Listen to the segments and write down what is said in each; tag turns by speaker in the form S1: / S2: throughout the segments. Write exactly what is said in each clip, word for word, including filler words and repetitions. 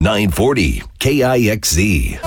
S1: nine forty K I X Z.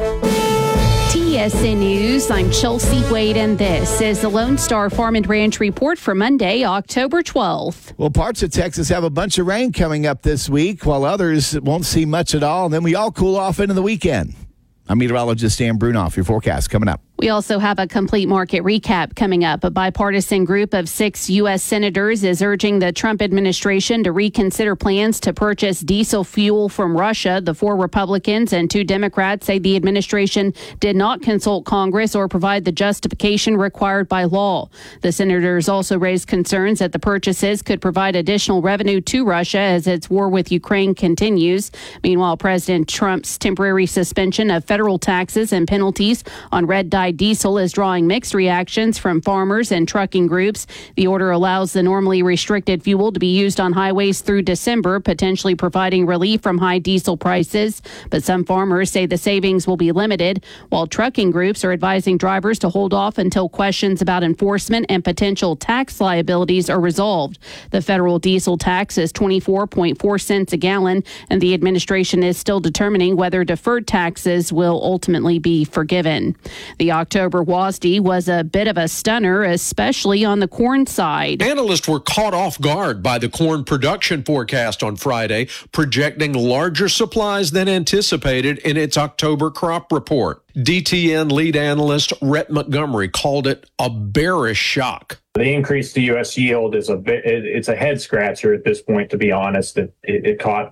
S2: T S N News, I'm Chelsea Wade, and this is the Lone Star Farm and Ranch Report for Monday, October twelfth.
S3: Well, parts of Texas have a bunch of rain coming up this week, while others won't see much at all. And then we all cool off into the weekend. I'm meteorologist Dan Brunoff. Your forecast coming up.
S2: We also have a complete market recap coming up. A bipartisan group of six U S senators is urging the Trump administration to reconsider plans to purchase diesel fuel from Russia. The four Republicans and two Democrats say the administration did not consult Congress or provide the justification required by law. The senators also raised concerns that the purchases could provide additional revenue to Russia as its war with Ukraine continues. Meanwhile, President Trump's temporary suspension of federal taxes and penalties on red dye diesel is drawing mixed reactions from farmers and trucking groups. The order allows the normally restricted fuel to be used on highways through December, potentially providing relief from high diesel prices. But some farmers say the savings will be limited, while trucking groups are advising drivers to hold off until questions about enforcement and potential tax liabilities are resolved. The federal diesel tax is twenty-four point four cents a gallon, and the administration is still determining whether deferred taxes will ultimately be forgiven. The October W A S D was a bit of a stunner, especially on the corn side.
S4: Analysts were caught off guard by the corn production forecast on Friday, projecting larger supplies than anticipated in its October crop report. D T N lead analyst Rhett Montgomery called it a bearish shock.
S5: The increase to U S yield is a bit, it's a head scratcher at this point, to be honest. It, it, it caught,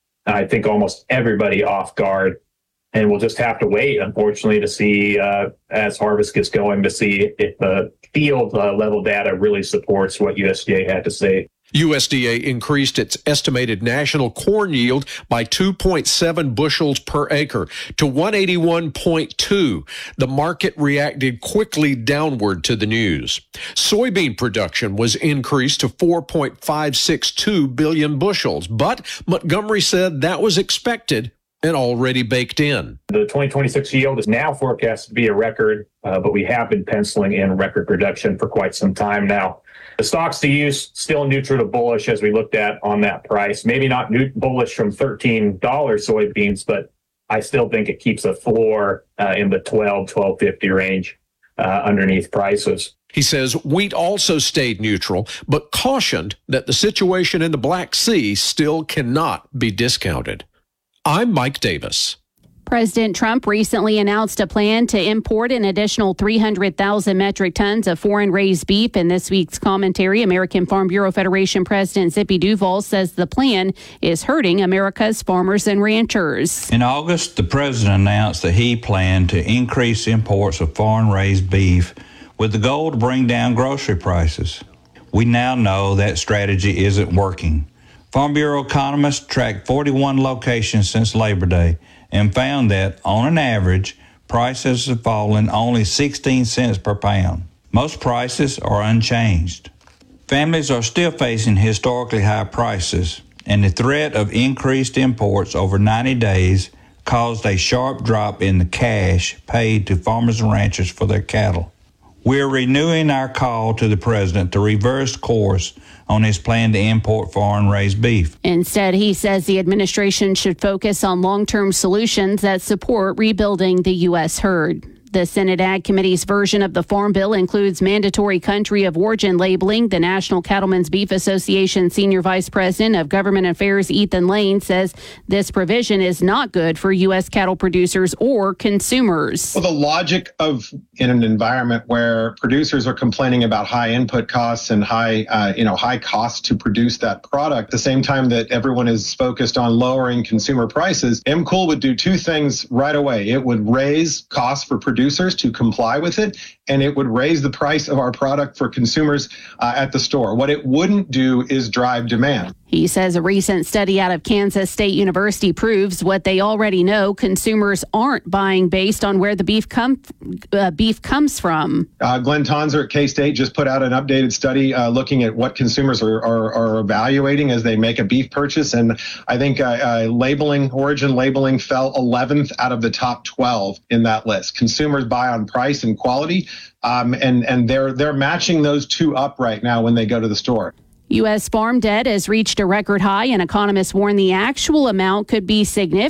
S5: I think, almost everybody off guard. And we'll just have to wait, unfortunately, to see uh, as harvest gets going to see if the field uh, level data really supports what U S D A had to say.
S4: U S D A increased its estimated national corn yield by two point seven bushels per acre to one eighty-one point two. The market reacted quickly downward to the news. Soybean production was increased to four point five six two billion bushels, but Montgomery said that was expected and already baked in.
S5: The twenty twenty-six yield is now forecast to be a record, uh, but we have been penciling in record production for quite some time now. The stocks to use still neutral to bullish as we looked at on that price. Maybe not new bullish from thirteen dollars soybeans, but I still think it keeps a floor uh, in the twelve, twelve fifty range uh, underneath prices.
S4: He says wheat also stayed neutral, but cautioned that the situation in the Black Sea still cannot be discounted. I'm Mike Davis.
S2: President Trump recently announced a plan to import an additional three hundred thousand metric tons of foreign-raised beef. In this week's commentary, American Farm Bureau Federation President Zippy Duvall says the plan is hurting America's farmers and ranchers.
S6: In August, the president announced that he planned to increase imports of foreign-raised beef with the goal to bring down grocery prices. We now know that strategy isn't working. Farm Bureau economists tracked forty-one locations since Labor Day and found that, on an average, prices have fallen only sixteen cents per pound. Most prices are unchanged. Families are still facing historically high prices, and the threat of increased imports over ninety days caused a sharp drop in the cash paid to farmers and ranchers for their cattle. We're renewing our call to the president to reverse course on his plan to import foreign-raised beef.
S2: Instead, he says the administration should focus on long-term solutions that support rebuilding the U S herd. The Senate Ag Committee's version of the Farm Bill includes mandatory country of origin labeling. The National Cattlemen's Beef Association Senior Vice President of Government Affairs Ethan Lane says this provision is not good for U S cattle producers or consumers.
S7: Well, the logic of in an environment where producers are complaining about high input costs and high, uh, you know, high costs to produce that product, at the same time that everyone is focused on lowering consumer prices, M C O L would do two things right away. It would raise costs for producers producers to comply with it, and it would raise the price of our product for consumers uh, at the store. What it wouldn't do is drive demand.
S2: He says a recent study out of Kansas State University proves what they already know: consumers aren't buying based on where the beef come uh, beef comes from.
S7: Uh, Glenn Tonzer at K-State just put out an updated study uh, looking at what consumers are, are, are evaluating as they make a beef purchase, and I think uh, uh, labeling, origin labeling, fell eleventh out of the top twelve in that list. Consumers buy on price and quality, um, and and they're they're matching those two up right now when they go to the store.
S2: U S farm debt has reached a record high, and economists warn the actual amount could be significant.